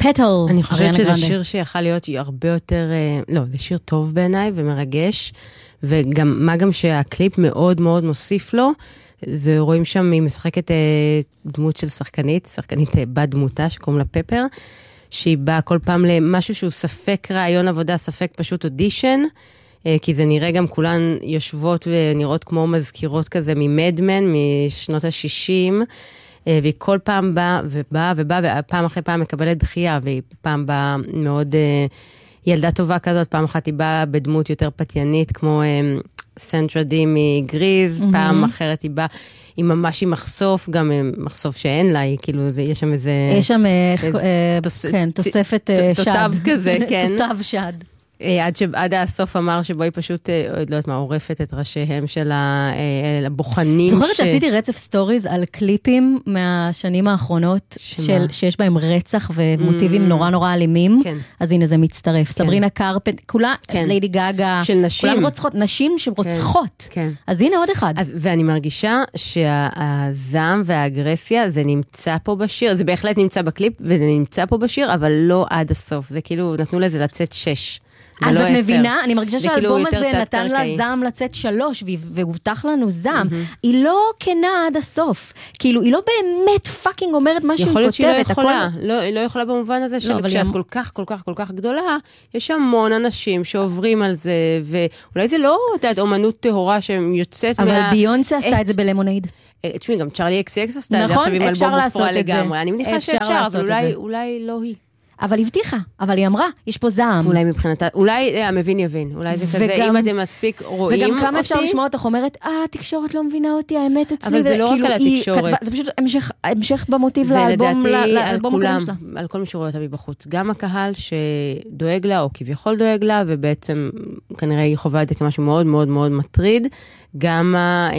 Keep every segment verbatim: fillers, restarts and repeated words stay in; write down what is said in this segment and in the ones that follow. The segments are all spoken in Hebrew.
פטל. אני חושבת שזה שיר שיכל להיות הרבה יותר, לא, זה שיר טוב בעיניי ומרגש, וגם, מה גם שהקליפ מאוד מאוד מוסיף לו, זה רואים שם, היא משחקת דמות של שחקנית, שחקנית בדמותה, שקוראים לה פפר, שהיא באה כל פעם למשהו שהוא ספק רעיון עבודה, ספק פשוט אודישן, כי זה נראה גם כולן יושבות ונראות כמו מזכירות כזה ממדמן, משנות ה-שישים, והיא כל פעם באה ובאה ובאה, ופעם אחרי פעם מקבלת דחייה, והיא פעם באה מאוד ילדה טובה כזאת, פעם אחת היא באה בדמות יותר פתיינית, כמו סנטרה די מגריז, mm-hmm. פעם אחרת היא באה, היא ממש עם מחשוף, גם מחשוף שאין לה, היא כאילו, זה, יש שם איזה... יש שם, תוס... כן, תוספת צ... שד. תותב כזה, כן. תותב שד. עד, ש... עד הסוף אמר שבו היא פשוט, לא יודעת מה, עורפת את ראשיהם של הבוחנים. זוכרת ש... שעשיתי רצף סטוריז על קליפים מהשנים האחרונות, של... שיש בהם רצח ומוטיבים mm... נורא נורא אלימים, כן. אז הנה זה מצטרף. כן. סברינה קרפנט, כולה, כן. ליידי גאגה, של נשים. כולן רוצחות, נשים שרוצחות. כן. כן. אז הנה עוד אחד. אז, ואני מרגישה שהזעם והאגרסיה, זה נמצא פה בשיר, זה בהחלט נמצא בקליפ, וזה נמצא פה בשיר, אבל לא עד הסוף. זה כאילו, נתנו לזה לצאת שש. אז את מבינה, אני מרגישה שהאלבום הזה נתן לה זעם לצאת שלוש, והובטח לנו זעם. היא לא כנה עד הסוף. כאילו, היא לא באמת פאקינג אומרת מה שהיא כותבת. יכול להיות שהיא לא יכולה. היא לא יכולה במובן הזה של כשאת כל כך, כל כך, כל כך גדולה, יש המון אנשים שעוברים על זה, ואולי זה לא יודעת אומנות טהורה שיוצאת מה... אבל ביונסה עשתה את זה בלמונייד. תשמעי, גם צ'רלי אקס אקס עשתה את זה עכשיו עם אלבום מופרע לגמרי. אני מניחה שאפשר, אבל אולי לא היא. אבל היא הבטיחה, אבל היא אמרה, יש פה זעם. אולי מבחינתה, אולי המבין יבין, אולי זה כזה, אם אתם מספיק רואים אותי. וגם כמה אפשר לשמוע אותך אומרת, אה, התקשורת לא מבינה אותי, האמת אצלי. אבל זה לא רק על התקשורת. זה פשוט המשך במוטיב לאלבום הקודם שלה. על כל מי שרואה אותה מבחוץ. גם הקהל שדואג לה, או כביכול דואג לה, ובעצם כנראה היא חווה את זה כמשהו מאוד מאוד מאוד מטריד. גם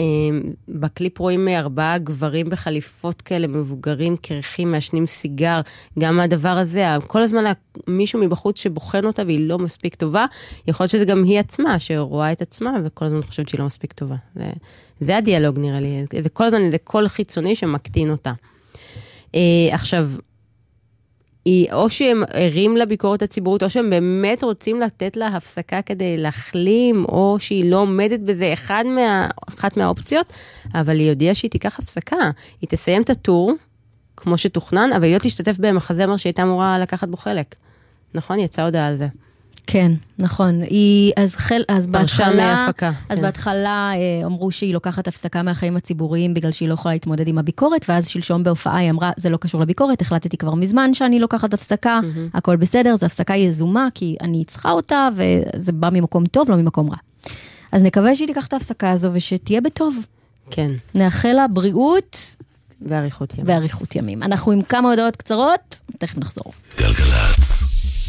בקליפ רואים ארבעה גברים בחליפות כאלה, מבוגרים, קרחים, מעשנים סיגר. גם הדבר הזה, כל הזמן מישהו מבחוץ שבוחן אותה והיא לא מספיק טובה, יכול להיות שזה גם היא עצמה, שרואה את עצמה, וכל הזמן חושבת שהיא לא מספיק טובה. זה, זה הדיאלוג נראה לי. זה כל הזמן, זה כל חיצוני שמקטין אותה. עכשיו, היא, או שהם ערים לביקורת הציבורית, או שהם באמת רוצים לתת לה הפסקה כדי להחלים, או שהיא לא עומדת בזה אחד מה, אחת מהאופציות, אבל היא יודעה שהיא תיקח הפסקה. היא תסיים את הטור, כמו שתוכנן, אבל היא לא תשתתף במחזמר שהייתה אמורה לקחת בו חלק. נכון? יצא הודעה על זה. כן, נכון. היא, אז, חל, אז בהתחלה, מהפקה, אז כן. בהתחלה אמרו שהיא לוקחת הפסקה מהחיים הציבוריים, בגלל שהיא לא יכולה להתמודד עם הביקורת, ואז שלשום בהופעה היא אמרה, זה לא קשור לביקורת, החלטתי כבר מזמן שאני לוקחת הפסקה, mm-hmm. הכל בסדר, זו הפסקה יזומה, כי אני צריכה אותה, וזה בא ממקום טוב, לא ממקום רע. אז נקווה שהיא תיקח את ההפסקה הזו, ושתהיה בטוב. כן. נאחל לה בריאות, ועריכות ימים. ועריכות ימים. אנחנו עם כמה הודעות קצרות, תכף נחזור. גלגלץ.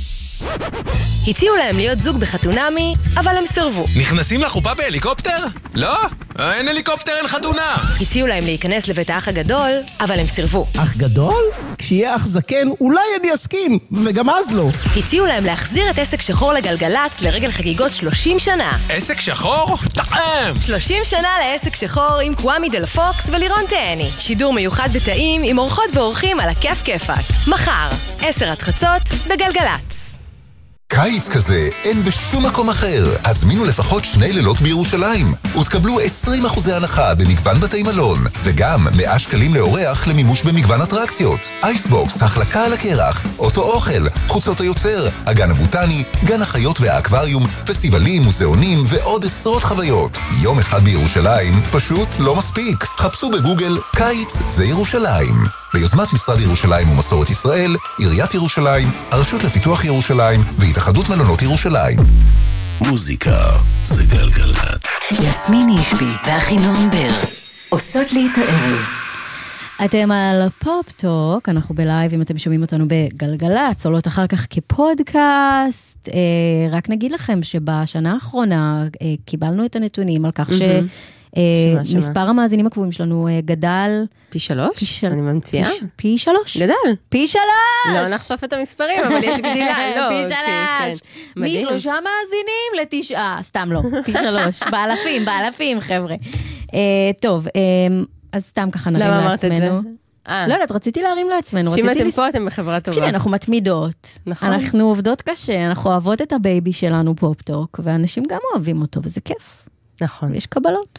הציעו להם להיות זוג בחתונמי, אבל הם סירבו. נכנסים לחופה בהליקופטר? לא, אין הליקופטר, אין חתונה. הציעו להם להיכנס לבית האח הגדול, אבל הם סירבו. אח גדול? כשיהיה אח זקן, אולי אני אסכים, וגם אז לא. הציעו להם להחזיר את עסק שחור לגלגלץ לרגל חגיגות שלושים שנה. עסק שחור? טעם! שלושים שנה לעסק שחור עם קוואמי דל פוקס ולירון תאני. שידור מיוחד בתאים עם אורחות ואורחים על הכיף כיפק. מחר, עשר עד חצות, בגלגלץ. קיץ כזה אין בשום מקום אחר. הזמינו לפחות שני לילות בירושלים ותקבלו עשרים אחוז הנחה במגוון בתי מלון, וגם מאה שקלים לאורח למימוש במגוון אטרקציות. אייסבוקס, החלקה על הקרח, אוטו אוכל, חוצות היוצר, הגן הבוטני, גן החיות והאקווריום, פסטיבלים, מוזיאונים ועוד עשרות חוויות. יום אחד בירושלים פשוט לא מספיק. חפשו בגוגל קיץ זה ירושלים. ביוזמת משרד ירושלים ומסורת ישראל, עיריית ירושלים, הרשות לפיתוח ירושלים והתאחדות מלונות ירושלים. מוזיקה זה גלגלת. יסמין אישבי ואחינועם בר עושות לי את הערב. אתם על פופ-טוק, אנחנו בלייב, אם אתם שומעים אותנו בגלגלת, עולות אחר כך כפודקאסט. רק נגיד לכם שבשנה האחרונה קיבלנו את הנתונים על כך ש... מספר המאזינים הקבועים שלנו גדל פי שלוש, אני ממציאה פי שלוש, גדל פי שלוש, לא נחשוף את המספרים אבל יש גדילה, פי שלוש, משלושה מאזינים לתשעה, סתם לא, פי שלוש, באלפים, באלפים חבר'ה. טוב, אז סתם ככה נרים לעצמנו. אה. לא יודעת, רציתי להרים לעצמנו. שאם רציתי אתם לס- פה, אתם בחברה טובה. תקשיבי, אנחנו מתמידות. נכון. אנחנו עובדות קשה, אנחנו אוהבות את הבייבי שלנו פופ-טוק, ואנשים גם אוהבים אותו, וזה כיף. נכון. יש קבלות.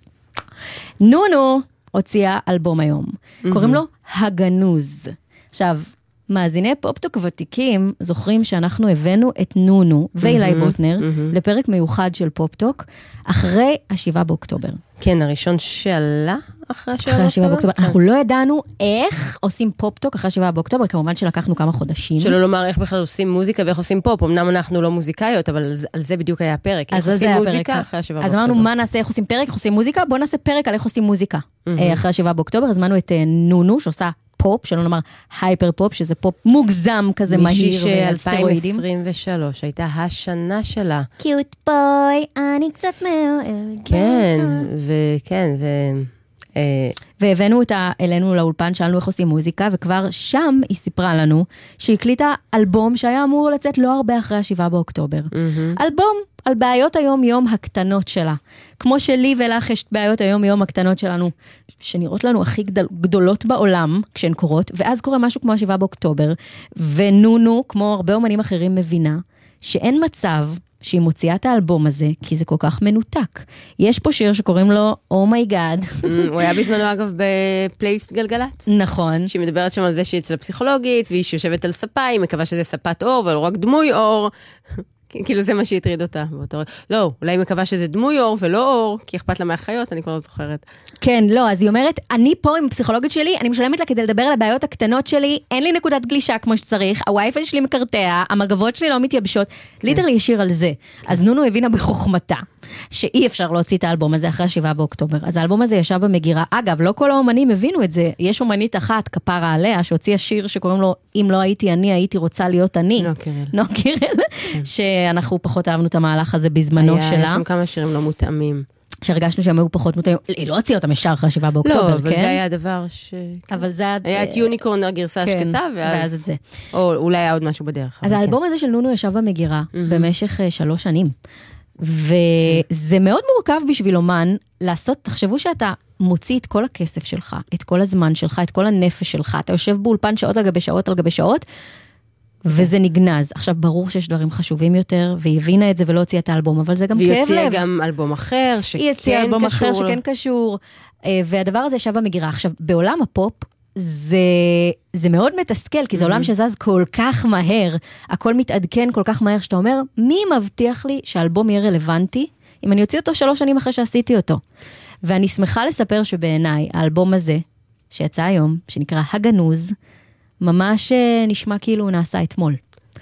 נונו הוציאה אלבום היום. קוראים לו הגנוז. עכשיו, מאזיני פופ-טוק ותיקים זוכרים שאנחנו הבאנו את נונו ואילי בוטנר לפרק מיוחד של פופ-טוק אחרי השבעה באוקטובר. כן, הראשון שעלה אחרי השבעה אחרי השבעה באוקטובר. כן. אנחנו לא ידענו איך עושים פופ-טוק אחרי השבעה באוקטובר, כמובן שלקחנו כמה חודשים. שלא לומר איך בכלל עושים מוזיקה ואיך עושים פופ, אמנם אנחנו לא מוזיקאיות, אבל על זה- על זה בדיוק היה הפרק. איך אז זה עושים היה מוזיקה הפרק. אחרי השבעה אז באוקטובר. אמרנו, מה נעשה, איך עושים פרק, איך עושים מוזיקה? בואו נעשה פרק על איך עושים מוזיקה. אה, אחרי השבעה באוקטובר, הזמנו את אה, נונו, שעושה פופ, שלא נאמר הייפר פופ, שזה פופ מוגזם כזה מישהי מהיר ועל ש-אלפיים סטרואידים. עשרים ושלוש הייתה השנה שלה. קיוט בוי, אני קצת מאוהבת. כן, וכן, ו... אה, והבאנו אותה אלינו לאולפן, שאלנו איך עושים מוזיקה, וכבר שם היא סיפרה לנו שהיא הקליטה אלבום שהיה אמור לצאת לא הרבה אחרי השבעה באוקטובר. אלבום על בעיות היום-יום הקטנות שלה. כמו שלי ולך יש בעיות היום-יום הקטנות שלנו, שנראות לנו הכי גדול, גדולות בעולם כשהן קורות, ואז קורה משהו כמו השבעה באוקטובר, ונונו, כמו הרבה אומנים אחרים, מבינה שאין מצב שהיא מוציאה את האלבום הזה, כי זה כל כך מנותק. יש פה שיר שקוראים לו אומייגאד. הוא היה בזמנו אגב בפלייליסט גלגלצ. נכון. שהיא מדברת שם על זה שהיא אצל הפסיכולוגית, והיא שיושבת על ספה, היא מקווה שזה ספת אור, ולא רק דמוי אור. כאילו זה מה שהטריד אותה. באותו... לא, אולי היא מקווה שזה דמוי אור ולא אור, כי אכפת לה מהחיות, אני כבר לא זוכרת. כן, לא, אז היא אומרת, אני פה עם פסיכולוגית שלי, אני משלמת לה כדי לדבר על הבעיות הקטנות שלי, אין לי נקודת גלישה כמו שצריך, הווי-פיי שלי מקרטע, המגבות שלי לא מתייבשות, ליטרלי ישיר על זה. אז נונו הבינה בחוכמתה, שאי אפשר להוציא את האלבום הזה אחרי השבעה באוקטובר. אז האלבום הזה ישב במגירה. אגב, לא כל האומנים הבינו את זה. יש אומנית אחת, כפרה עליה, שהוציאה שיר שקוראים לו, אם לא הייתי אני, הייתי רוצה להיות אני. נועה קירל. נועה קירל, שאנחנו פחות אהבנו את המהלך הזה בזמנו היה, שלה. יש שם כמה שירים לא מותאמים. שהרגשנו שהם היו פחות מותאמים. היא לא הוציאה אותם ישר אחרי השבעה באוקטובר, לא, אבל כן? זה היה הדבר ש... אבל זה היה את יוניקורן הגרסה כן, השקטה, ואז ואז... את זה. או אולי היה עוד משהו בדרך. אז אבל האלבום הזה של נונו ישב במגירה במשך אה, שלוש שנים. וזה מאוד מורכב בשביל אומן לעשות, תחשבו שאתה מוציא את כל הכסף שלך, את כל הזמן שלך, את כל הנפש שלך, אתה יושב באולפן שעות על גבי שעות על גבי שעות, וזה נגנז. עכשיו, ברור שיש דברים חשובים יותר, והיא הבינה את זה ולא הוציאה את האלבום, אבל זה גם כאב לב. והיא הוציאה גם אלבום אחר, שכן היא הציעה אלבום אחר קשור לו. שכן קשור, אה, והדבר הזה ישב במגירה. עכשיו, בעולם הפופ, זה, זה מאוד מתסכל, כי זה עולם שזז כל כך מהר, הכל מתעדכן כל כך מהר, שאתה אומר, מי מבטיח לי שהאלבום יהיה רלוונטי, אם אני אוציא אותו שלוש שנים אחרי שעשיתי אותו. ואני שמחה לספר שבעיניי, האלבום הזה, שיצא היום, שנקרא הגנוז, ממש נשמע כאילו הוא נעשה אתמול.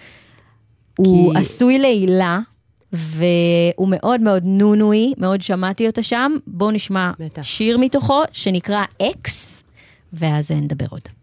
הוא עשוי לעילה, והוא מאוד מאוד נונוי, מאוד שמעתי אותה שם. בואו נשמע בטח. שיר מתוכו, שנקרא אקס, ואז נדבר עוד.